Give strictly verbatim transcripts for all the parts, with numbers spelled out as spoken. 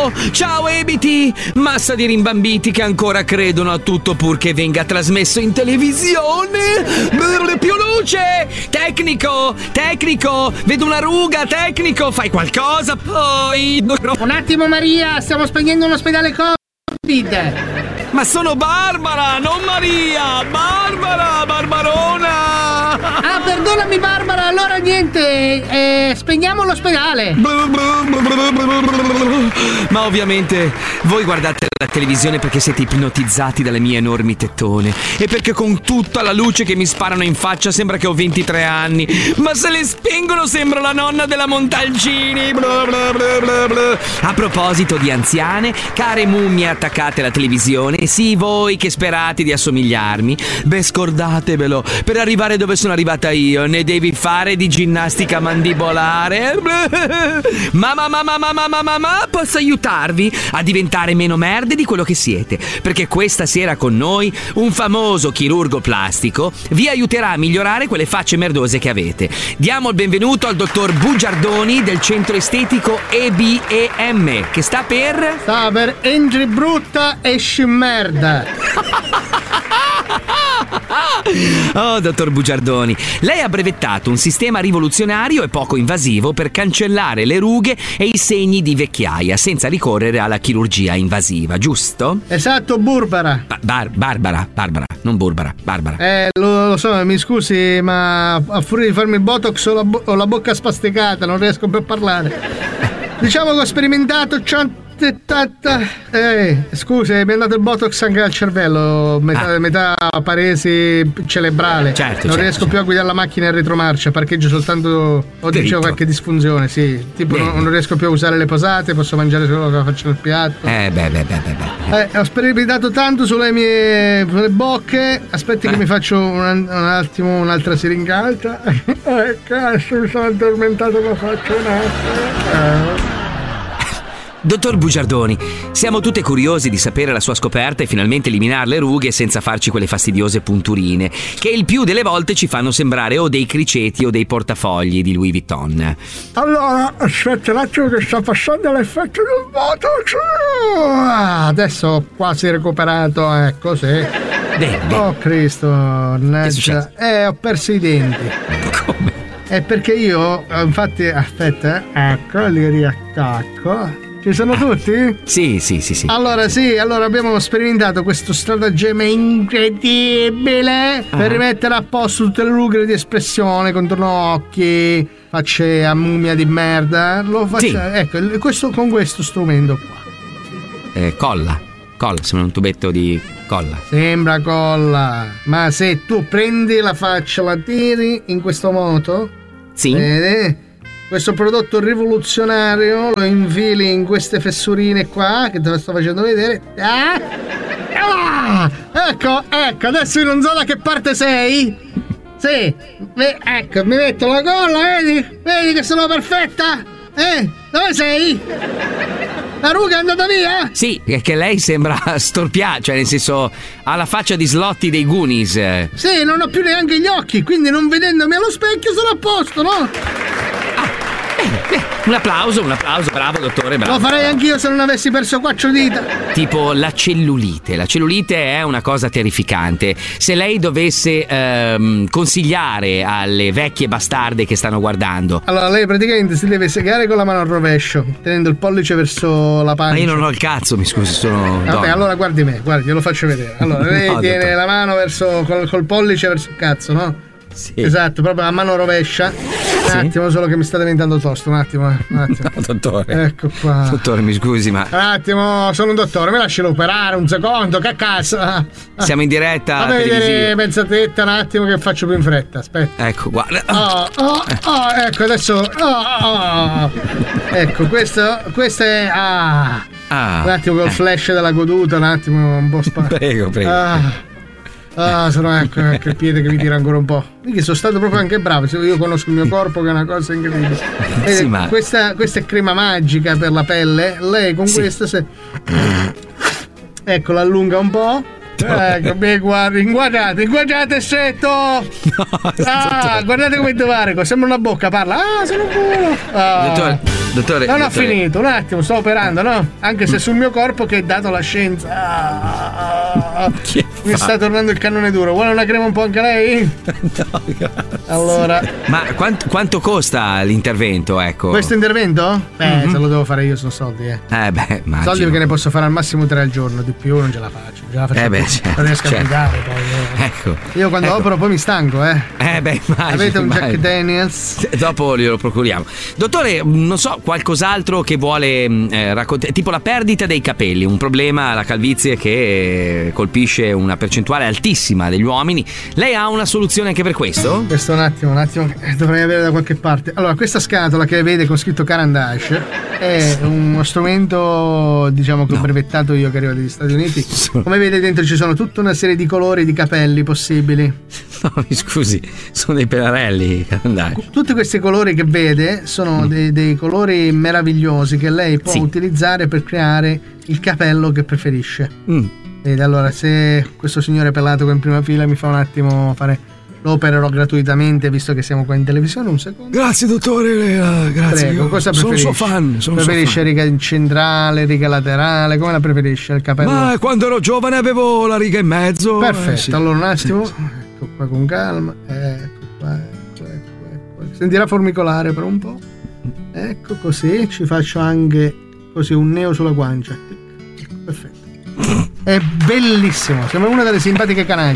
Ciao, ciao Ebiti, massa di rimbambiti che ancora credono a tutto purché venga trasmesso in televisione. Brr, più luce, tecnico, tecnico, vedo una ruga, tecnico, fai qualcosa, poi... Un attimo Maria, stiamo spegnendo un ospedale Covid. Ma sono Barbara, non Maria, Barbara, Barbarona. Ah, perdonami Barbara, allora niente, eh, spegniamo l'ospedale. Ma ovviamente voi guardate la televisione perché siete ipnotizzati dalle mie enormi tettone e perché con tutta la luce che mi sparano in faccia sembra che ho ventitré anni, ma se le spengono sembro la nonna della Montalcini. A proposito di anziane, care mummie attaccate alla televisione, sì, voi che sperate di assomigliarmi, beh, scordatevelo, per arrivare dove sono arrivata io ne devi fare di ginnastica mandibolare. Mamma, mamma, mamma, mamma, mamma, posso aiutarvi a diventare meno merde di quello che siete, perché questa sera con noi un famoso chirurgo plastico vi aiuterà a migliorare quelle facce merdose che avete. Diamo il benvenuto al dottor Bugiardoni del centro estetico E B E M, che sta per... Sta per Entri Brutta e Merda. Oh, dottor Bugiardoni, lei ha brevettato un sistema rivoluzionario e poco invasivo per cancellare le rughe e i segni di vecchiaia senza ricorrere alla chirurgia invasiva, giusto? Esatto, Burbara. Ba- bar- Barbara, Barbara, non Burbara, Barbara. Eh, lo, lo so, mi scusi, ma a furia di farmi il botox ho la, bo- ho la bocca spasticata, non riesco più a parlare. Diciamo che ho sperimentato cento Eh, scusi, mi è andato il botox anche al cervello, metà, ah. metà paresi cerebrale. Certo, non certo, riesco certo. più a guidare la macchina in retromarcia, parcheggio soltanto o dicevo qualche disfunzione, sì. Tipo non, non riesco più a usare le posate, posso mangiare solo che faccio nel piatto. Eh beh beh beh beh, beh. Eh, ho sperimentato tanto sulle mie sulle bocche. Aspetti eh. che mi faccio un, un attimo un'altra siringata. Eh, cazzo, mi sono addormentato, ma faccio un attimo. Eh. Dottor Bugiardoni, siamo tutte curiosi di sapere la sua scoperta e finalmente eliminare le rughe senza farci quelle fastidiose punturine che il più delle volte ci fanno sembrare o dei criceti o dei portafogli di Louis Vuitton. Allora, aspetta un attimo che sta passando l'effetto del botox. Ah, adesso ho quasi recuperato, ecco, sì. Bene, bene. Oh Cristo, mannaggia. Eh, ho perso i denti. Come? È perché io, infatti, aspetta, ecco, li riattacco. Ci sono tutti? Sì, sì, sì, sì. Allora sì, allora abbiamo sperimentato questo stratagemma incredibile ah. per rimettere a posto tutte le rughe di espressione, contorno occhi, facce a mummia di merda. Lo faccio, sì. Ecco, questo, con questo strumento qua. Eh, colla, colla, sembra un tubetto di colla. Sembra colla, ma se tu prendi la faccia, la tiri in questo modo, sì. Vedi? Questo prodotto rivoluzionario lo infili in queste fessurine qua che te lo sto facendo vedere. Ah! Ah! Ecco, ecco, adesso io non so da che parte sei. Sì, Beh, ecco, mi metto la colla, vedi? Vedi che sono perfetta? Eh, dove sei? La ruga è andata via? Sì, perché lei sembra storpiata, cioè nel senso ha la faccia di Slotti dei Goonies. Sì, non ho più neanche gli occhi, quindi non vedendomi allo specchio sono a posto, no? Un applauso, un applauso, bravo dottore, bravo. Lo farei anch'io se non avessi perso quattro dita. Tipo la cellulite. La cellulite è una cosa terrificante. Se lei dovesse ehm, consigliare alle vecchie bastarde che stanno guardando. Allora lei praticamente si deve segare con la mano al rovescio, tenendo il pollice verso la pancia. Ma io non ho il cazzo, mi scusi, sono Vabbè, donna. allora guardi me, guardi, glielo faccio vedere. Allora lei no, tiene dottore. la mano verso col, col pollice verso il cazzo, no? Sì. Esatto, proprio a mano rovescia. Un sì. attimo, solo che mi sta diventando tosto. Un attimo, un attimo. No, dottore. Ecco qua. Dottore, mi scusi, ma. Un attimo, sono un dottore, mi lasci operare un secondo, che cazzo. Siamo in diretta. Fammi vedere mezz'oretta, un attimo che faccio più in fretta. Aspetta. Ecco, guarda. Oh, oh, oh, ecco, adesso. Oh, oh. Ecco, questo, questo è. Ah. ah. Un attimo col flash della goduta, un attimo, un po' spazio. Prego, prego. Ah. Ah, sono ecco, ecco il piede che mi tira ancora un po'. Quindi sono stato proprio anche bravo. Io conosco il mio corpo, che è una cosa incredibile. Vede, sì, ma... questa, questa è crema magica per la pelle. Lei con sì. questa se... ecco, l'allunga un po'. Ecco, beh, guarda, inquadrate, inquadrate stretto. No, ah, guardate come Dovarico, sembra una bocca, parla. Ah, sono buono. Ah. Dottore, dottore. Non dottore. ho finito, un attimo, sto operando, no? Anche se sul mio corpo che è dato la scienza. Ah, mi sta tornando il cannone duro. Vuole una crema un po' anche lei? No, grazie. Allora. Ma quanto, quanto costa l'intervento, ecco? Questo intervento? Beh, mm-hmm. se lo devo fare io sono soldi, eh. Eh beh, immagino. Soldi perché ne posso fare al massimo tre al giorno, di più non ce la faccio. Non ce la faccio eh beh, più. certo, non riesco certo. a guidare poi. Eh. Ecco. Io quando ecco. opero poi mi stanco, eh. Eh beh, immagino. Avete un immagino. Jack Daniels? Dopo glielo procuriamo. Dottore, non so, qualcos'altro che vuole eh, raccontare, tipo la perdita dei capelli, un problema, la calvizie che colpisce una percentuale altissima degli uomini. Lei ha una soluzione anche per questo? Questo un attimo, un attimo, dovrei avere da qualche parte. Allora, questa scatola che vede con scritto Caran d'Ache è uno strumento, diciamo, che ho no. brevettato io che arrivo dagli Stati Uniti. Come vede dentro ci sono tutta una serie di colori di capelli possibili. No, mi scusi, sono dei pelarelli, Caran d'Ache. Tutti questi colori che vede sono mm. dei, dei colori meravigliosi che lei può sì. utilizzare per creare il capello che preferisce. Mm. Ed allora, se questo signore pelato qua in prima fila mi fa un attimo fare, lo opererò gratuitamente visto che siamo qua in televisione. Un secondo. Grazie dottore, uh, grazie. Prego, cosa sono preferisce? suo fan. Sono preferisce suo fan. riga centrale, riga laterale? Come la preferisce il capello? Ma quando ero giovane avevo la riga in mezzo. Perfetto, eh, sì. allora un attimo. Sì, sì. Ecco qua con calma. Ecco qua, ecco, ecco, ecco. Sentirà formicolare per un po'. Ecco così, ci faccio anche così un neo sulla guancia. Perfetto. È bellissimo, sembra una delle simpatiche canaglie.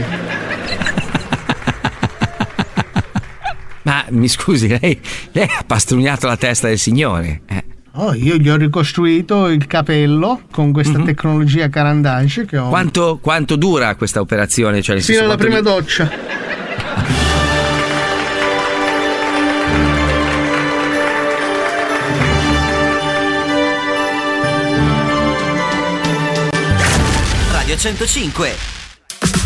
Ma mi scusi, lei, lei ha pastrugnato la testa del signore. Eh. Oh, io gli ho ricostruito il capello con questa mm-hmm. tecnologia Caran d'Ache che ho. Quanto, quanto dura questa operazione? Cioè, fino alla prima mi... doccia. centocinque